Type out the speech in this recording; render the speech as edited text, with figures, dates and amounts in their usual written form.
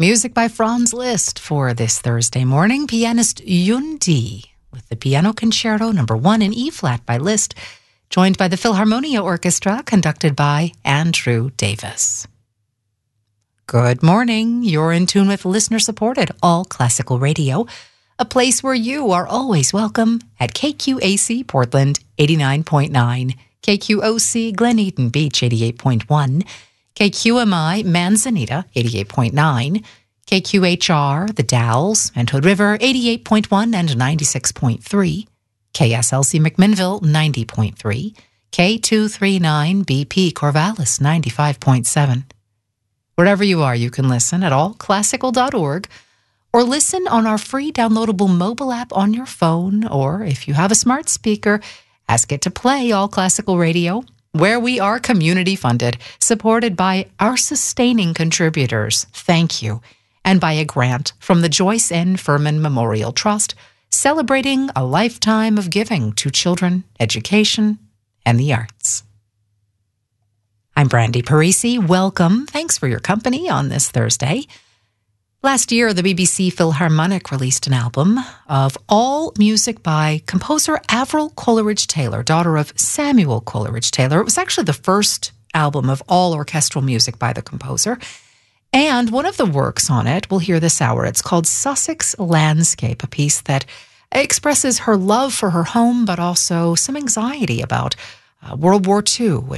Music by Franz Liszt for this Thursday morning. Pianist Yun Di with the Piano Concerto No. 1 in E-flat by Liszt, joined by the Philharmonia Orchestra, conducted by Andrew Davis. Good morning. You're in tune with listener-supported All Classical Radio, a place where you are always welcome at KQAC Portland 89.9, KQOC Glen Eden Beach 88.1, KQMI Manzanita 88.9, KQHR The Dalles and Hood River 88.1 and 96.3, KSLC McMinnville 90.3, K239 BP Corvallis 95.7. Wherever you are, you can listen at allclassical.org or listen on our free downloadable mobile app on your phone, or if you have a smart speaker, ask it to play All Classical Radio, where we are community funded, supported by our sustaining contributors. Thank you. And by a grant from the Joyce N. Furman Memorial Trust, celebrating a lifetime of giving to children, education, and the arts. I'm Brandy Parisi. Welcome. Thanks for your company on this Thursday. Last year, the BBC Philharmonic released an album of all music by composer Avril Coleridge-Taylor, daughter of Samuel Coleridge-Taylor. It was actually the first album of all orchestral music by the composer. And one of the works on it we'll hear this hour. It's called Sussex Landscape, a piece that expresses her love for her home, but also some anxiety about World War II,